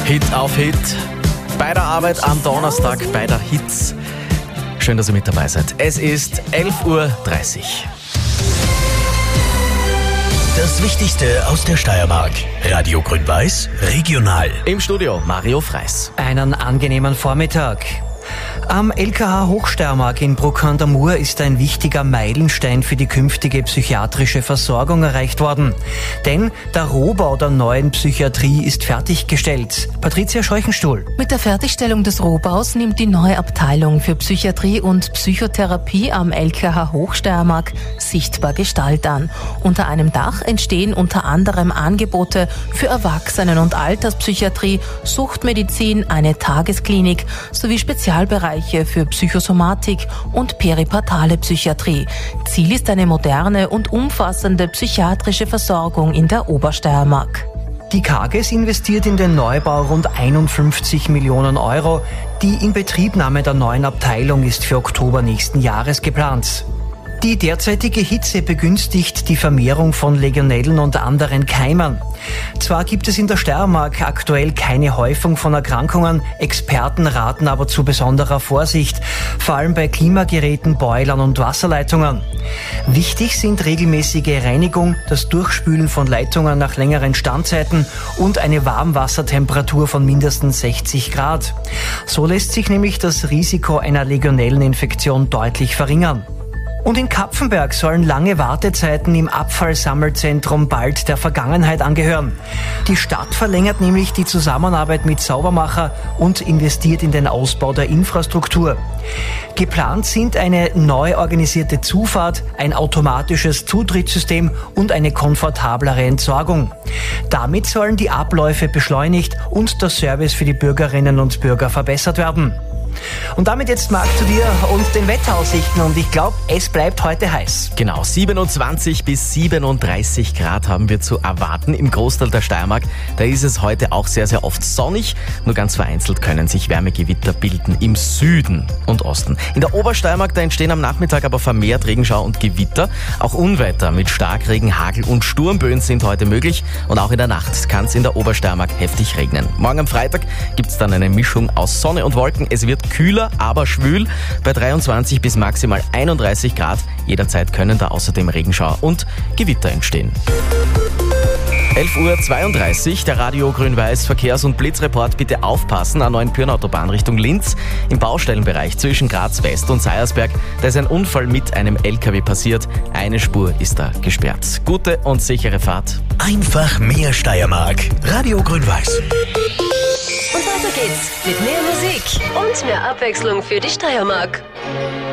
Hit auf Hit. Bei der Arbeit am Donnerstag, bei der Hits. Schön, dass ihr mit dabei seid. Es ist 11.30 Uhr. Das Wichtigste aus der Steiermark. Radio Grün-Weiß, regional. Im Studio Mario Freis. Einen angenehmen Vormittag. Am LKH Hochsteiermark in Bruck an der Mur ist ein wichtiger Meilenstein für die künftige psychiatrische Versorgung erreicht worden. Denn der Rohbau der neuen Psychiatrie ist fertiggestellt. Patricia Scheuchenstuhl. Mit der Fertigstellung des Rohbaus nimmt die neue Abteilung für Psychiatrie und Psychotherapie am LKH Hochsteiermark sichtbar Gestalt an. Unter einem Dach entstehen unter anderem Angebote für Erwachsenen- und Alterspsychiatrie, Suchtmedizin, eine Tagesklinik sowie Spezialbereiche für Psychosomatik und peripartale Psychiatrie. Ziel ist eine moderne und umfassende psychiatrische Versorgung in der Obersteiermark. Die KAGES investiert in den Neubau rund 51 Millionen Euro. Die Inbetriebnahme der neuen Abteilung ist für Oktober nächsten Jahres geplant. Die derzeitige Hitze begünstigt die Vermehrung von Legionellen und anderen Keimen. Zwar gibt es in der Steiermark aktuell keine Häufung von Erkrankungen, Experten raten aber zu besonderer Vorsicht, vor allem bei Klimageräten, Boilern und Wasserleitungen. Wichtig sind regelmäßige Reinigung, das Durchspülen von Leitungen nach längeren Standzeiten und eine Warmwassertemperatur von mindestens 60 Grad. So lässt sich nämlich das Risiko einer Legionelleninfektion deutlich verringern. Und in Kapfenberg sollen lange Wartezeiten im Abfallsammelzentrum bald der Vergangenheit angehören. Die Stadt verlängert nämlich die Zusammenarbeit mit Saubermacher und investiert in den Ausbau der Infrastruktur. Geplant sind eine neu organisierte Zufahrt, ein automatisches Zutrittssystem und eine komfortablere Entsorgung. Damit sollen die Abläufe beschleunigt und der Service für die Bürgerinnen und Bürger verbessert werden. Und damit jetzt Marc zu dir und den Wetteraussichten, und ich glaube, es bleibt heute heiß. Genau, 27 bis 37 Grad haben wir zu erwarten im Großteil der Steiermark. Da ist es heute auch sehr, sehr oft sonnig. Nur ganz vereinzelt können sich Wärmegewitter bilden im Süden und Osten. In der Obersteiermark, da entstehen am Nachmittag aber vermehrt Regenschau und Gewitter. Auch Unwetter mit Starkregen, Hagel und Sturmböen sind heute möglich. Und auch in der Nacht kann es in der Obersteiermark heftig regnen. Morgen am Freitag gibt es dann eine Mischung aus Sonne und Wolken. Es wird kühler, aber schwül bei 23 bis maximal 31 Grad. Jederzeit können da außerdem Regenschauer und Gewitter entstehen. 11.32 Uhr, der Radio Grün-Weiß Verkehrs- und Blitzreport. Bitte aufpassen, an Neuenpürn-Autobahn Richtung Linz. Im Baustellenbereich zwischen Graz West und Seiersberg, da ist ein Unfall mit einem LKW passiert. Eine Spur ist da gesperrt. Gute und sichere Fahrt. Einfach mehr Steiermark. Radio Grün-Weiß. Und weiter geht's mit mehr Musik und mehr Abwechslung für die Steiermark.